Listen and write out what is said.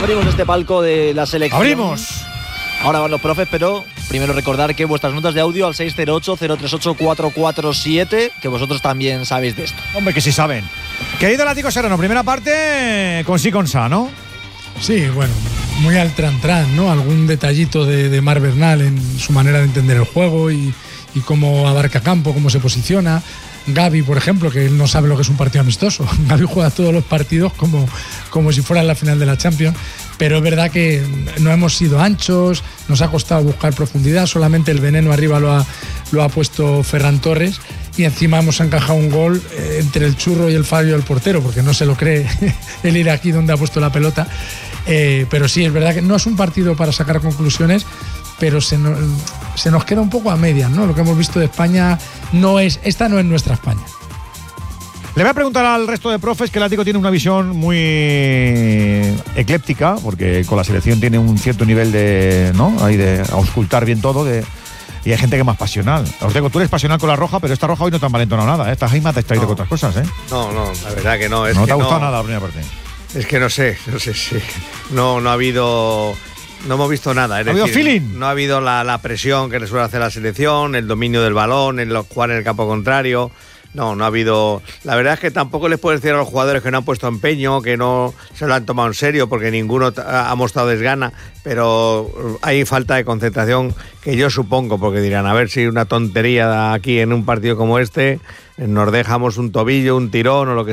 abrimos este palco de la selección. ¡Abrimos! Ahora van los profes, pero primero recordar que vuestras notas de audio al 608-038-447, que vosotros también sabéis de esto. Hombre, que sí saben. Querido Látigo Serrano, primera parte con sí con sa, ¿no? Sí, bueno, muy al tran, ¿no? Algún detallito de Marc Bernal en su manera de entender el juego y cómo abarca campo, cómo se posiciona. Gavi, por ejemplo, que él no sabe lo que es un partido amistoso. Gavi juega todos los partidos como si fuera la final de la Champions, pero es verdad que no hemos sido anchos, nos ha costado buscar profundidad, solamente el veneno arriba lo ha puesto Ferran Torres y encima hemos encajado un gol entre el churro y el fallo del portero, porque no se lo cree el ir aquí donde ha puesto la pelota. Pero sí, es verdad que no es un partido para sacar conclusiones, pero se nos queda un poco a medias, ¿no? Lo que hemos visto de España esta no es nuestra España. Le voy a preguntar al resto de profes, que el Atlético tiene una visión muy ecléptica, porque con la selección tiene un cierto nivel de, ¿no? Ahí de auscultar bien todo, y hay gente que es más pasional. Ortego, tú eres pasional con la roja, pero esta roja hoy no te han valentonado nada, ¿eh? Esta Jaime te ha distraído con otras cosas, ¿eh? No, la verdad que no. No te ha gustado nada la primera parte. Es que no sé, sí. No ha habido... No hemos visto nada. ¿Ha habido feeling? No ha habido la presión que le suele hacer la selección, el dominio del balón, el jugar en el campo contrario. No ha habido... La verdad es que tampoco les puedo decir a los jugadores que no han puesto empeño, que no se lo han tomado en serio, porque ninguno ha mostrado desgana, pero hay falta de concentración que yo supongo, porque dirán, a ver si una tontería aquí en un partido como este nos dejamos un tobillo, un tirón o lo que